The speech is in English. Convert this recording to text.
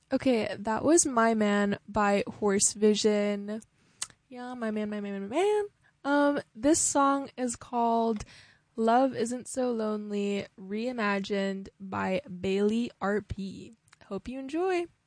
Okay, that was My Man by Horse Vision. Yeah, my man, my man, my man. This song is called Love Isn't So Lonely, reimagined by Bailey RP. Hope you enjoy.